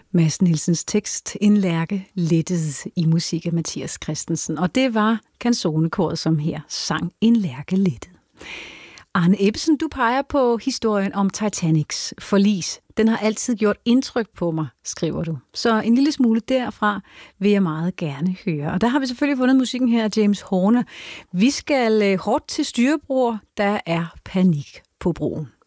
Mads Nielsens tekst, En lærke lettede i musik af Mathias Christensen. Og det var Canzonekoret, som her sang En lærke lettede. Arne Ebbesen, du peger på historien om Titanics forlis. Den har altid gjort indtryk på mig, skriver du. Så en lille smule derfra vil jeg meget gerne høre. Og der har vi selvfølgelig fundet musikken her af James Horner. Vi skal hårdt til styrebror. Der er panik på broen.